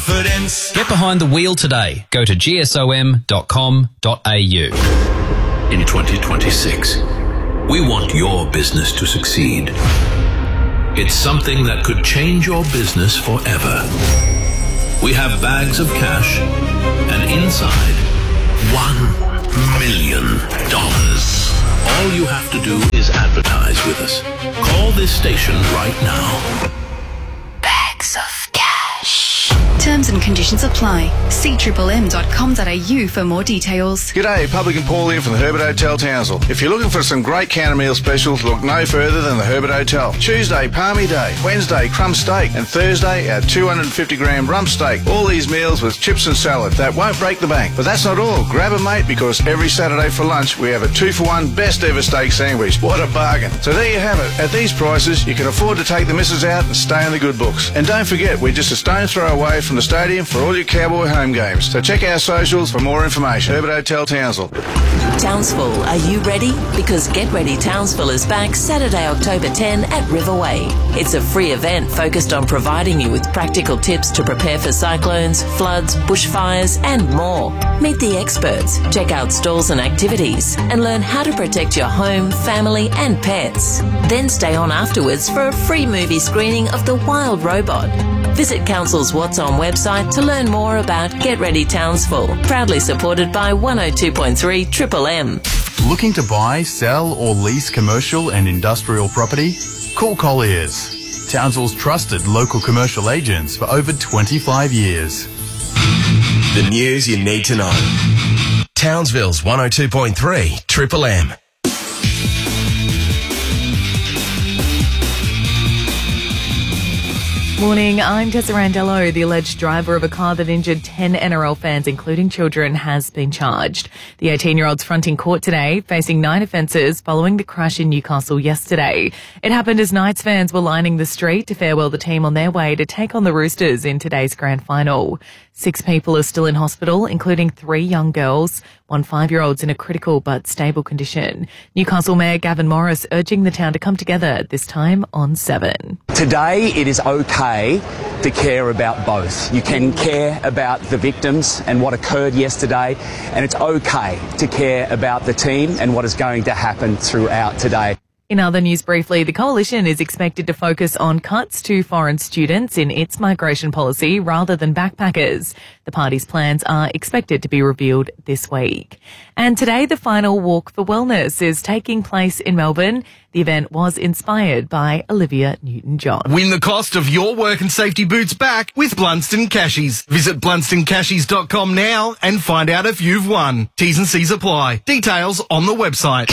confidence. Get behind the wheel today. Go to gsom.com.au. In 2026, we want your business to succeed. It's something that could change your business forever. We have bags of cash, and inside, $1 million. All you have to do is advertise with us. Call this station right now. Bags of cash. Terms and conditions apply. See mmm.com.au for more details. G'day, Publican Paul here from the Herbert Hotel, Townsville. If you're looking for some great counter meal specials, look no further than the Herbert Hotel. Tuesday, Palmy Day. Wednesday, crumb steak. And Thursday, our 250-gram rump steak. All these meals with chips and salad. That won't break the bank. But that's not all. Grab a mate, because every Saturday for lunch, we have a 2-for-1 best ever steak sandwich. What a bargain. So there you have it. At these prices, you can afford to take the missus out and stay in the good books. And don't forget, we're just a stone's throw away from the stadium for all your Cowboy home games. So check our socials for more information. Herbert Hotel, Townsville. Townsville, are you ready? Because Get Ready Townsville is back Saturday, October 10 at Riverway. It's a free event focused on providing you with practical tips to prepare for cyclones, floods, bushfires and more. Meet the experts, check out stalls and activities and learn how to protect your home, family and pets. Then stay on afterwards for a free movie screening of The Wild Robot. Visit Council's What's On website to learn more about Get Ready Townsville. Proudly supported by 102.3 Triple M. Looking to buy, sell or lease commercial and industrial property? Call Colliers, Townsville's trusted local commercial agents for over 25 years. The news you need to know. Townsville's 102.3 Triple M. Morning, I'm Tessa Randello. The alleged driver of a car that injured 10 NRL fans, including children, has been charged. The 18-year-old's fronting court today, facing 9 offences following the crash in Newcastle yesterday. It happened as Knights fans were lining the street to farewell the team on their way to take on the Roosters in today's grand final. 6 people are still in hospital, including 3 young girls. 1 5-year-old's in a critical but stable condition. Newcastle Mayor Gavin Morris urging the town to come together, this time on 7. Today it is okay to care about both. You can care about the victims and what occurred yesterday, and it's okay to care about the team and what is going to happen throughout today. In other news briefly, the Coalition is expected to focus on cuts to foreign students in its migration policy rather than backpackers. The party's plans are expected to be revealed this week. And today, the final Walk for Wellness is taking place in Melbourne. The event was inspired by Olivia Newton-John. Win the cost of your work and safety boots back with Blunston Cashies. Visit blunstoncashies.com now and find out if you've won. T's and C's apply. Details on the website.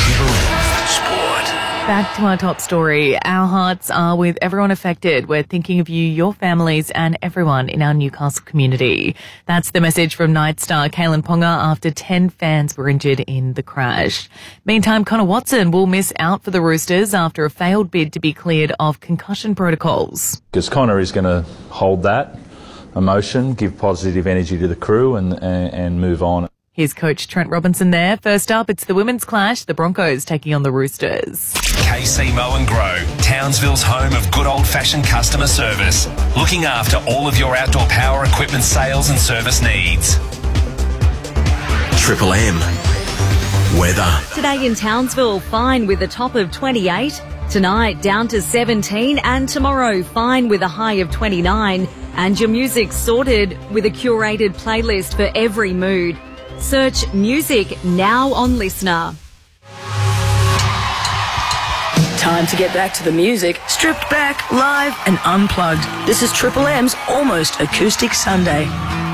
Back to our top story. Our hearts are with everyone affected. We're thinking of you, your families and everyone in our Newcastle community. That's the message from Night star Kalen Ponga after 10 fans were injured in the crash. Meantime, Connor Watson will miss out for the Roosters after a failed bid to be cleared of concussion protocols. Because Connor is going to hold that emotion, give positive energy to the crew and move on. Here's coach Trent Robinson there. First up, it's the women's clash, the Broncos taking on the Roosters. KC Mow and Grow, Townsville's home of good old-fashioned customer service, looking after all of your outdoor power equipment sales and service needs. Triple M weather. Today in Townsville, fine with a top of 28. Tonight, down to 17, and tomorrow, fine with a high of 29. And your music sorted with a curated playlist for every mood. Search music now on Listener. Time to get back to the music, stripped back, live and unplugged. This is Triple M's Almost Acoustic Sunday.